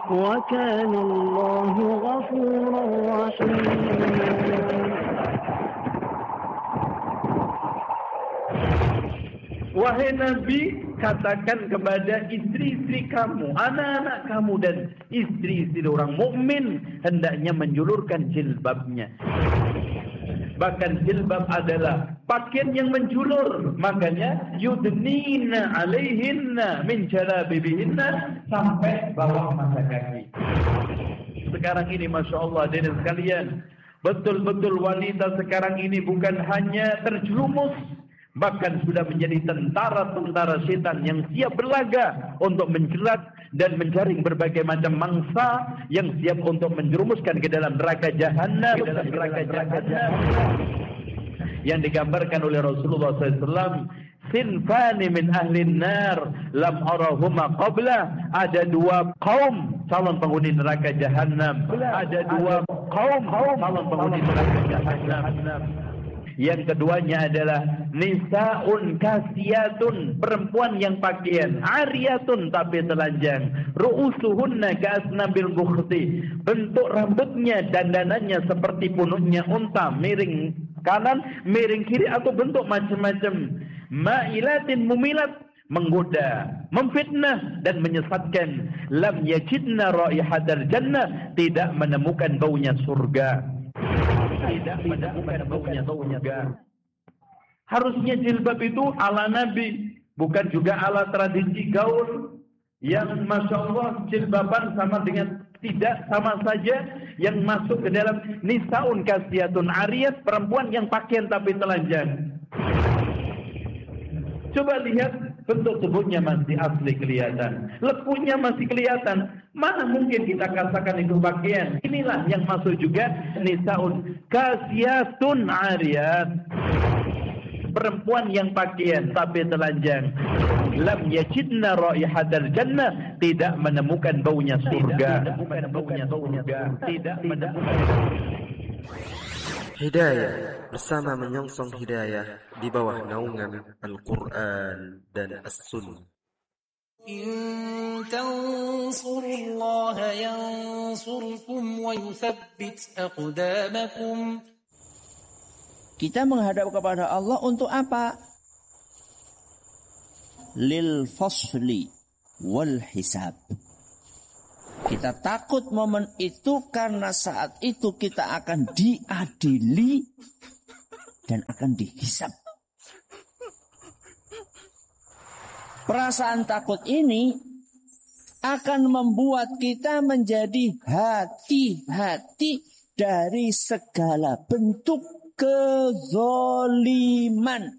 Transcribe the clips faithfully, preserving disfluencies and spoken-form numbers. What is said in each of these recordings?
Wa kana Allahu ghafuran rahim. Wahai Nabi, katakan kepada istri-istri kamu, anak-anak kamu dan istri-istri orang mukmin hendaknya menjulurkan jilbabnya. Bahkan jilbab adalah pakaian yang menjulur. Makanya yudnina alaihinna min jalabibihinna sampai bawah mata kaki. Sekarang ini Masya Allah hadirin sekalian, betul-betul wanita sekarang ini bukan hanya terjerumus, bahkan sudah menjadi tentara-tentara setan yang siap berlaga untuk menjerat dan menjaring berbagai macam mangsa yang siap untuk menjerumuskan ke dalam neraka jahanam, ke dalam neraka jahanam. Yang digambarkan oleh Rasulullah sallallahu alaihi wasallam, sinfani min ahlin nar lam arahuma qabla. Ada dua kaum calon penghuni neraka jahanam. Ada dua kaum calon penghuni neraka jahanam. Yang keduanya adalah nisaun kasiyatun, perempuan yang pakaian ariyatun tapi telanjang, ru'usuhunna ka'asnabil bukhti, bentuk rambutnya dandanannya seperti punuknya unta, miring kanan miring kiri atau bentuk macam-macam, ma'ilatin mumilat, menggoda, memfitnah dan menyesatkan, lam yajidna raihatal jannah, tidak menemukan baunya surga. Tidak menemukan baunya surga. Harusnya jilbab itu ala Nabi, bukan juga ala tradisi gaul yang Masya Allah jilbaban sama dengan tidak sama saja, yang masuk ke dalam nisaun kasiyatun ariyat, perempuan yang pakaian tapi telanjang. Coba lihat, bentuk tubuhnya masih asli kelihatan, lekunya masih kelihatan. Mana mungkin kita katakan itu pakaian? Inilah yang masuk juga nisaun kasiyatun ariyat, perempuan yang pakaian tapi telanjang. Lam yajidna raihatal jannah, tidak menemukan baunya surga. Tidak menemukan baunya surga. Tidak menemukan. Hidayah bersama menyongsong hidayah di bawah naungan Al-Quran dan As-Sunnah. In tansurullaha yansurkum wa yuthabbit aqdamakum. Kita menghadap kepada Allah untuk apa? Lil fasli wal hisab. Kita takut momen itu karena saat itu kita akan diadili dan akan dihisab. Perasaan takut ini akan membuat kita menjadi hati-hati dari segala bentuk kezoliman.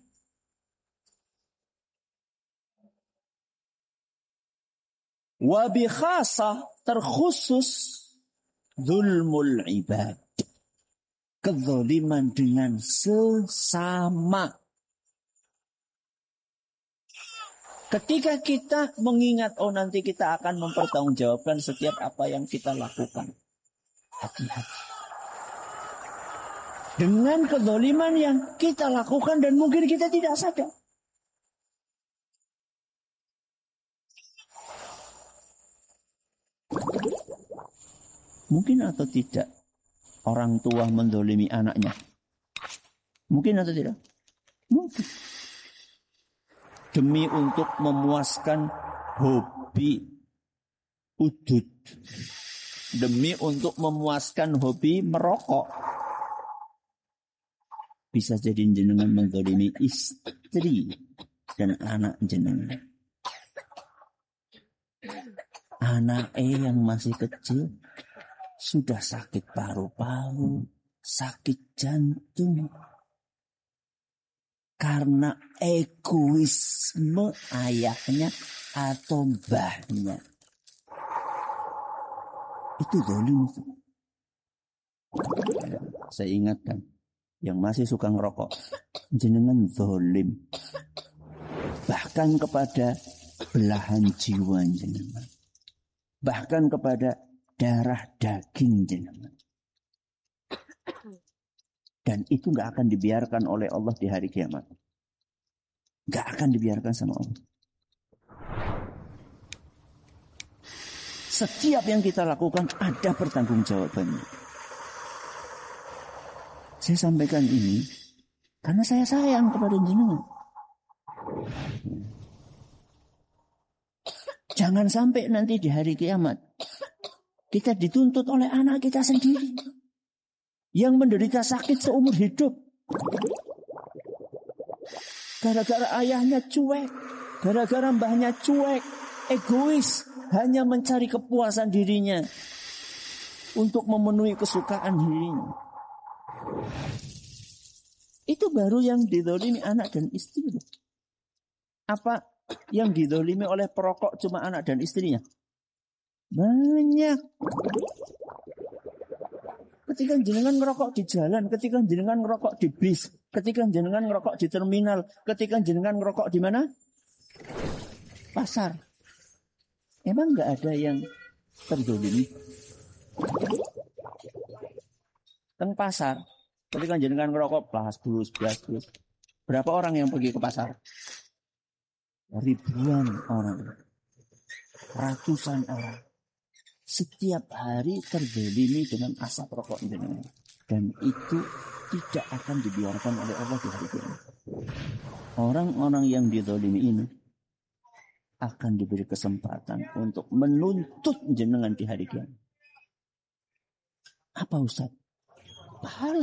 Wabi khasah, terkhusus zulmul ibad, kezoliman dengan sesama. Ketika kita mengingat, oh nanti kita akan mempertanggungjawabkan setiap apa yang kita lakukan, hati-hati dengan kezoliman yang kita lakukan dan mungkin kita tidak sadar. Mungkin atau tidak orang tua menzalimi anaknya? Mungkin atau tidak? Mungkin. Demi untuk memuaskan hobi udut. Demi untuk memuaskan hobi merokok. Bisa jadi jenengan menzalimi istri dan anak jenengan. Anak E yang masih kecil sudah sakit paru-paru, sakit jantung. Karena egoisme ayahnya atau mbahnya. Itu zalim. Saya ingatkan, yang masih suka ngerokok, jenengan zalim. Bahkan kepada belahan jiwa jenengan. Bahkan kepada darah daging jenengan. Dan itu gak akan dibiarkan oleh Allah di hari kiamat. Gak akan dibiarkan sama Allah. Setiap yang kita lakukan ada pertanggungjawabannya. Saya sampaikan ini karena saya sayang kepada jenengan. Jangan sampai nanti di hari kiamat kita dituntut oleh anak kita sendiri yang menderita sakit seumur hidup. Gara-gara ayahnya cuek, gara-gara mbahnya cuek, egois, hanya mencari kepuasan dirinya untuk memenuhi kesukaan dirinya. Itu baru yang dizalimi anak dan istri. Apa yang dizalimi oleh perokok cuma anak dan istrinya? Banyak. Ketika jenengan ngerokok di jalan, ketika jenengan ngerokok di bis, ketika jenengan ngerokok di terminal, ketika jenengan ngerokok di mana? Pasar. Emang nggak ada yang terzalimi? Teng pasar, ketika jenengan ngerokok, belas bulus, belas bulus. Berapa orang yang pergi ke pasar? Ribuan orang, ratusan orang. Setiap hari terzalimi dengan asap rokok jenengan, dan itu tidak akan dibiarkan oleh Allah di hari kiamat. Orang-orang yang dizalimi ini akan diberi kesempatan untuk menuntut jenengan di hari kiamat. Apa Ustaz? Pahala.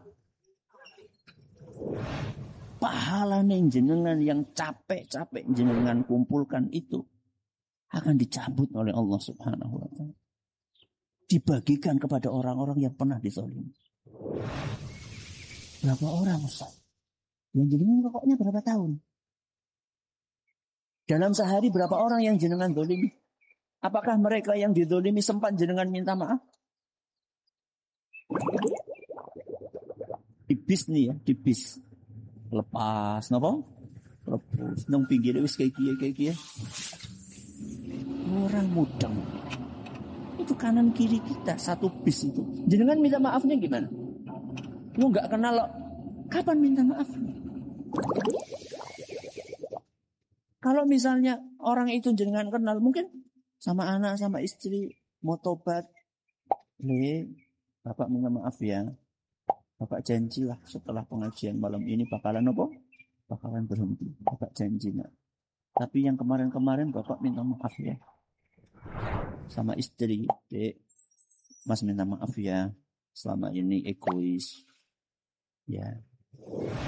Pahala nih jenengan yang capek-capek jenengan kumpulkan itu akan dicabut oleh Allah Subhanahu wa taala. Dibagikan kepada orang-orang yang pernah dizalimi. Berapa orang Ustaz? Yang jenengan rokoknya berapa tahun? Dalam sehari berapa orang yang jenengan zalimi? Apakah mereka yang dizalimi sempat jenengan minta maaf? Di bis nih ya, di bis. Lepas, napa? Lepas, nang pinggir wis kayak kia kayak kia. Orang mudeng. Itu kanan kiri kita satu bis itu. Jenengan minta maafnya gimana? Lu nggak kenal loh. Kapan minta maaf? Kalau misalnya orang itu jenengan kenal, mungkin sama anak sama istri mau tobat, le, bapak minta maaf ya. Bapak janji lah setelah pengajian malam ini bakalan apa? Bakalan berhenti. Bapak janji nak. Tapi yang kemarin-kemarin bapak minta maaf ya. Sama istri, dek, mas minta maaf ya. Selama ini egois. Ya.